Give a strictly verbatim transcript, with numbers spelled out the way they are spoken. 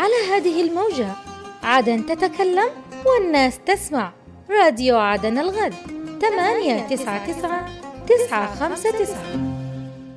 على هذه الموجة. عدن تتكلم والناس تسمع. راديو عدن الغد ثمانية تسعة تسعة تسعة خمسة تسعة.